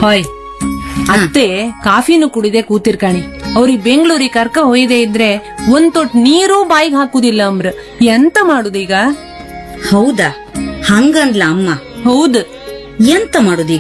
ಹೊಯ್ ಅತ್ತೆ ಕಾಫಿನೂ ಕುಡಿದೆ ಕೂತಿರ್ಕಾಣಿ ಅವ್ರಿಗೆ ಬೆಂಗಳೂರಿಗೆ ಕರ್ಕ ಹೊಯ್ದೆ ಇದ್ರೆ ಒಂದ್ ತೊಟ್ ನೀರು ಬಾಯಿಗೆ ಹಾಕುದಿಲ್ಲ ಅಮ್ರ ಎಂತ ಮಾಡುದೀಗ? ಹೌದಾ? ಹಂಗಂದ್ಲ ಅಮ್ಮ. ಹೌದು. ಎಂತ ಮಾಡುದೀಗ?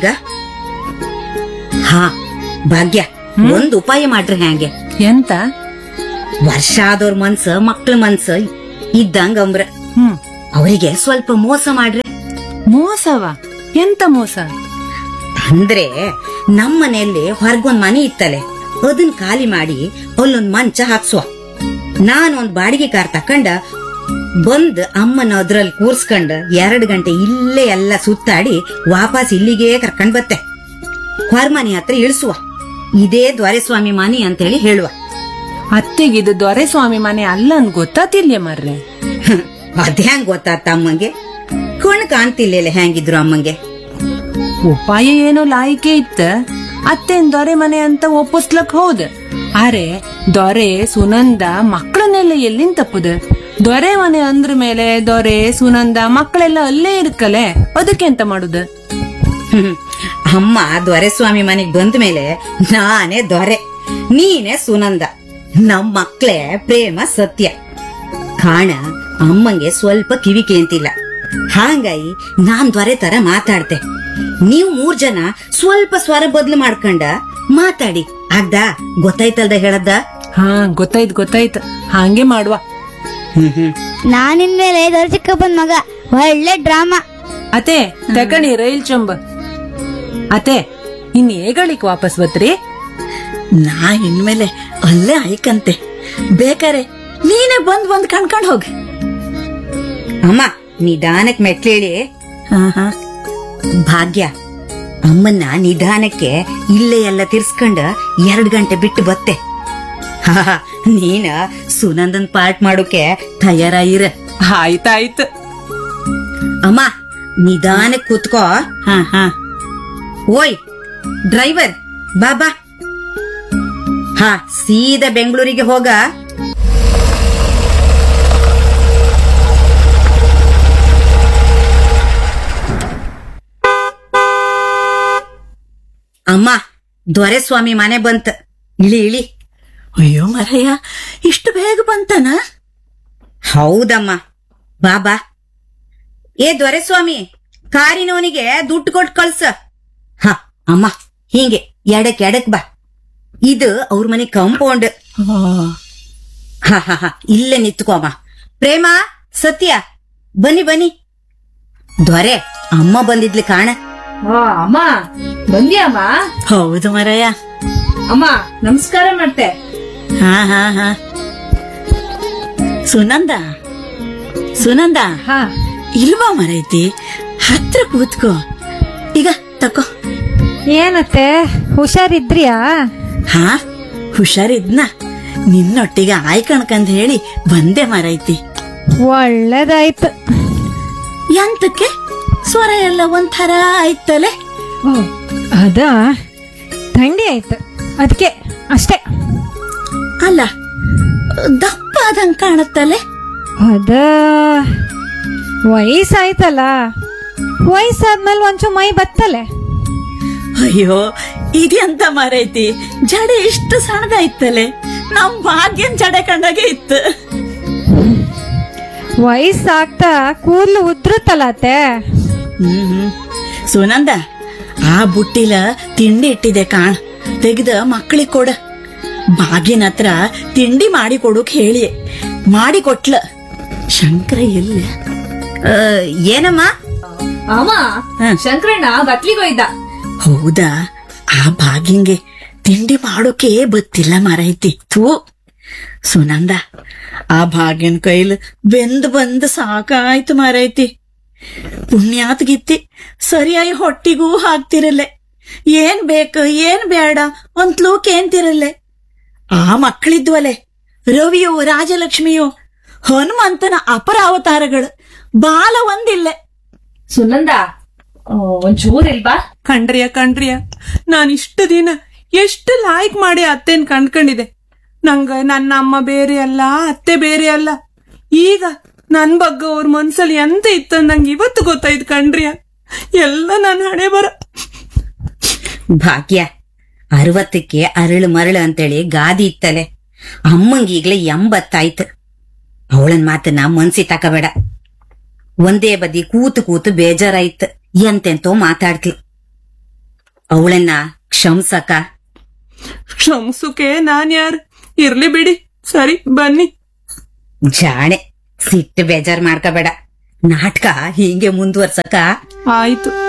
ಹಾ ಭಾಗ್ಯ, ಒಂದ್ ಉಪಾಯ ಮಾಡ್ರಿ. ಹ್ಯಾಂಗೆ? ಎಂತ? ವರ್ಷ ಆದವ್ರ ಮನ್ಸ ಮಕ್ಳ ಮನ್ಸ ಇದ್ದಂಗ ಅಂಬ್ರ ಹ್ಮ್ ಅವರಿಗೆ ಸ್ವಲ್ಪ ಮೋಸ ಮಾಡ್ರಿ. ಮೋಸವ? ಎಂತ ಮೋಸ? ಅಂದ್ರೆ ನಮ್ ಮನೆಯಲ್ಲಿ ಹೊರಗೊಂದ್ ಮನೆ ಇತ್ತಲೆ, ಅದನ್ ಖಾಲಿ ಮಾಡಿ ಅಲ್ಲೊಂದ್ ಮಂಚ ಹಾಕ್ಸುವ. ನಾನೊಂದ್ ಬಾಡಿಗೆ ಕಾರ್ ತಕೊಂಡ ಬಂದ್ ಅಮ್ಮನ ಅದ್ರಲ್ಲಿ ಕೂರ್ಸ್ಕೊಂಡ್ 2 ಗಂಟೆ ಇಲ್ಲೇ ಎಲ್ಲ ಸುತ್ತಾಡಿ ವಾಪಸ್ ಇಲ್ಲಿಗೆ ಕರ್ಕೊಂಡ್ ಬತ್ತೆ. ಹೊರಮನೆ ಹತ್ರ ಇಳಿಸುವ. ಇದೇ ದೊರೆಸ್ವಾಮಿ ಮನೆ ಅಂತೇಳಿ ಹೇಳುವ. ಅತ್ತೆಗಿದು ದೊರೆಸ್ವಾಮಿ ಮನೆ ಅಲ್ಲ ಅನ್ ಗೊತ್ತಾತಿಲ್ಯ ಮರ್ರೆ. ಅದ್ಹ್ಯಾಂಗ್ ಗೊತ್ತಾತ ಅಮ್ಮಂಗೆ? ಕಣ್ ಕಾಣ್ತಿಲ್ಲ ಹೆಂಗಿದ್ರು ಅಮ್ಮಂಗೆ. ಉಪಾಯ ಏನೋ ಲಾಯಿಕೆ ಇತ್ತ. ಅತ್ತೆನ್ ದೊರೆ ಮನೆ ಅಂತ ಒಪ್ಪಿಸ್ಲಕ್ ಹೌದ್. ಆರೆ ದೊರೆ ಸುನಂದ ಮಕ್ಕಳನ್ನೆಲ್ಲ ಎಲ್ಲಿಂದ ತಪ್ಪುದ? ದೊರೆ ಮನೆ ಅಂದ್ರ ಮೇಲೆ ದೊರೆ ಸುನಂದ ಮಕ್ಕಳೆಲ್ಲ ಅಲ್ಲೇ ಇರ್ಕಲೆ, ಅದಕ್ಕೆ ಎಂತ ಮಾಡುದ? ಅಮ್ಮ ದೊರೆಸ್ವಾಮಿ ಮನೆಗ್ ಬಂದ ಮೇಲೆ ನಾನೇ ದೊರೆ, ನೀನೇ ಸುನಂದ. ನಮ್ ಮಕ್ಳೇ ಪ್ರೇಮ ಸತ್ಯ. ಕಾಣ ಅಮ್ಮಂಗೆ ಸ್ವಲ್ಪ ಕಿವಿ ಕೇಂತಿಲ್ಲ. ಹಾಂಗಾಗಿ ನಾನ್ ದೊರೆ ತರ ಮಾತಾಡ್ತೆ. ನೀವು 3 ಜನ ಸ್ವಲ್ಪ ಸ್ವರ ಬದ್ಲು ಮಾಡ್ಕೊಂಡ ಮಾತಾಡಿ. ಆಗ್ದಾ? ಗೊತ್ತಾಯ್ತಲ್ದ ಹೇಳದ್ದ? ಹಾ ಗೊತ್ತಾಯ್ತು. ಹಾಂಗೆ ಮಾಡುವ. ನಾನಿನ್ಮೇಲೆ ದೊರೆ ಚಿಕ್ಕಪ್ಪನ್ ಮಗ. ಒಳ್ಳೆ ಡ್ರಾಮಾ. ಅತೆ ತಕಣಿ ರೈಲ್ ಚಂಬ. ಅತೆ ಇನ್ ಏಗಳಿಕ್ ವಾಪಸ್ ಬತ್ರಿ? ನಾ ಇನ್ಮೇಲೆ ಅಲ್ಲೇ ಆಯ್ಕಂತೆ. ಬೇಕಾರೆ ನೀನೇ ಬಂದ್ ಕಣ್ಕೊಂಡ್ ಹೋಗ್. ಅಮ್ಮ ನಿಧಾನಕ್ ಮೆಟ್ಲೇಳಿ. ಭಾಗ್ಯ, ಅಮ್ಮನ್ನ ನಿಧಾನಕ್ಕೆ ಇಲ್ಲೇ ಎಲ್ಲ ತಿರ್ಸ್ಕೊಂಡ 2 ಗಂಟೆ ಬಿಟ್ಟು ಬತ್ತೆ. ನೀನ ಸುನಂದನ್ ಪಾರ್ಟ್ ಮಾಡೋಕೆ ತಯಾರಾಗಿರ. ಆಯ್ತಾಯ್ತು. ಅಮ್ಮ ನಿಧಾನಕ್ ಕೂತ್ಕೋ. ಓಯ್ ಡ್ರೈವರ್, ಬಾಬಾ. ಹಾ ಸೀದಾ ಬೆಂಗಳೂರಿಗೆ ಹೋಗ. ಅಮ್ಮ ದೊರೆಸ್ವಾಮಿ ಮನೆ ಬಂತ. ಇಳಿ. ಅಯ್ಯೋ ಮರಯ್ಯ, ಇಷ್ಟು ಬೇಗ ಬಂತನ? ಹೌದಮ್ಮ. ಬಾಬಾ. ಏ ದೊರೆಸ್ವಾಮಿ, ಕಾರಿನವನಿಗೆ ದುಡ್ಡು ಕೊಟ್ಟು ಕಳ್ಸ. ಹ ಅಮ್ಮ ಹಿಂಗೆ ಎಡಕ್ ಬಾ. ಇದು ಅವ್ರ ಮನೆ ಕಾಂಪೌಂಡ್. ಹ ಇಲ್ಲೇ ನಿತ್ಕೋ ಅಮ್ಮ. ಪ್ರೇಮ, ಸತ್ಯ, ಬನ್ನಿ. ದೊರೆ ಅಮ್ಮ ಬಂದಿದ್ಲಿ ಕಾಣ. ಅಮ್ಮ ಬಂದ್ಯಾಮ್ಮ? ಹೌದು ಮರಯ್ಯ. ಅಮ್ಮ ನಮಸ್ಕಾರ ಮಾಡ್ತೆ. ಹಾ ಸುನಂದ ಹಾ ಇಲ್ವಾ ಮರೈತಿ? ಹತ್ರ ಕೂತ್ಕೋ. ಈಗ ತಕೋ. ಏನತ್ತೆ ಹುಷಾರಿದ್ರಿಯಾ? ಹಾ ಹುಷಾರಿದ್ನ. ನಿನ್ನೊಟ್ಟಿಗೆ ಆಯ್ಕಣ್ಕಂದ್ ಹೇಳಿ ಬಂದೆ ಮರೈತಿ. ಒಳ್ಳೇದಾಯ್ತು. ಎಂತಕ್ಕೆ ಸ್ವರ ಎಲ್ಲ ಒಂಥರ ಆಯ್ತಲೆ? ಅದ ಥಂಡಿ ಆಯ್ತು ಅದಕ್ಕೆ ಅಷ್ಟೇ. ಅಲ್ಲ ದಪ್ಪ ಆದಂಗ್ ಕಾಣತ್ತಲೆ? ಅದ ವಯಸ್ಸಾಯ್ತಲ್ಲ, ವಯಸ್ಸಾದ್ಮೇಲೆ ಒಂಚೂರು ಮೈ ಬತ್ತಲೆ. ಅಯ್ಯೋ ಇದೆಂತ ಮರೈತಿ, ಜಡೆ ಇಷ್ಟು ಸಣ್ಣದಾಯ್ತಲೆ. ನಮ್ ಭಾಗ್ಯನ್ ಜಡೆ ಕಂಡಾಗೆ ಇತ್ತು. ವಯಸ್ಸಾಗ್ತಾ ಕೂದಲು ಉದ್ರುತ್ತಲ್ಲ ಅತ್ತೆ. ಸುನಂದ, ಆ ಬುಟ್ಟಿಲ ತಿಂಡಿ ಇಟ್ಟಿದೆ ಕಾಣ್, ತೆಗ್ದ ಮಕ್ಕಳಿಗೆ ಕೊಡ. ಭಾಗ್ಯನ ಹತ್ರ ತಿಂಡಿ ಮಾಡಿ ಕೊಡೋಕ್ ಹೇಳಿ ಮಾಡಿ ಕೊಟ್ಲ. ಶಂಕರ ಎಲ್ಲ? ಏನಮ್ಮ? ಅಮ್ಮ ಶಂಕರಣ್ಣ ಬತ್ಲಿಗೋಯ್ದ. ಹೌದಾ? ಆ ಭಾಗ್ಯಂಗೆ ತಿಂಡಿ ಮಾಡೋಕೆ ಬತ್ತಿಲ್ಲ ಮರೈತಿ. ಥೂ ಸುನಂದ, ಆ ಭಾಗ್ಯನ್ ಕೈಲ್ ಬಂದ್ ಸಾಕಾಯ್ತು ಮರೈತಿ. ಪುಣ್ಯಾತ್ಗಿತ್ತಿ ಸರಿಯಾಗಿ ಹೊಟ್ಟಿಗೂ ಹಾಕ್ತಿರಲ್ಲೆ. ಏನ್ ಬೇಕು ಏನ್ ಬೇಡ ಒಂದ್ಲೂಕ್ ಏನ್ತಿರಲ್ಲೆ. ಆ ಮಕ್ಕಳಿದ್ವಲೆ, ರವಿಯೋ ರಾಜಲಕ್ಷ್ಮಿಯೋ ಹನುಮಂತನ ಅಪರ ಅವತಾರಗಳು, ಬಾಲ ಒಂದಿಲ್ಲೆ. ಸುನಂದ ಒಂಚೂರಿಲ್ವಾ? ಕಣ್ರಿಯ ನಾನ್ ಇಷ್ಟು ದಿನ ಎಷ್ಟು ಲಾಯ್ಕ್ ಮಾಡಿ ಅತ್ತೆನ್ ಕಂಡ್ಕೊಂಡಿದೆ. ನಂಗ ನನ್ನ ಅಮ್ಮ ಬೇರೆ ಅಲ್ಲ, ಅತ್ತೆ ಬೇರೆ ಅಲ್ಲ. ಈಗ ನನ್ ಬಗ್ಗೆ ಅವ್ರ ಮನ್ಸಲ್ಲಿ ಎಂತ ಇತ್ತ ನಂಗೆ ಇವತ್ತು ಗೊತ್ತಾಯ್ತು ಕಣ್ರಿಯ. ಎಲ್ಲ ನನ್ನ ಹಣೆ ಬರ. ಭಾಗ್ಯ 60ಕ್ಕೆ ಅರಳು ಮರಳು ಅಂತೇಳಿ ಗಾದಿ ಇತ್ತಲೆ. ಅಮ್ಮಂಗೀಗ್ಲೇ 80 ಅವಳನ್ ಮಾತನ್ನ ಮನ್ಸಿ ತಕಬೇಡ. ಒಂದೇ ಬದಿ ಕೂತು ಕೂತು ಬೇಜಾರಾಯ್ತು, ಎಂತೆಂತೋ ಮಾತಾಡ್ತಿ. ಅವಳನ್ನ ಕ್ಷಮ್ಸಕ. ಕ್ಷಮ್ಸುಕೆ ನಾನ್ ಯಾರ್? ಇರ್ಲಿ ಬಿಡಿ, ಸರಿ ಬನ್ನಿ. ಜಾಣೆ, ಸಿಟ್ಟು ಬೇಜಾರ್ ಮಾಡ್ಕೋಬೇಡ. ನಾಟಕ ಹೀಗೆ ಮುಂದುವರ್ಸಕ. ಆಯ್ತು.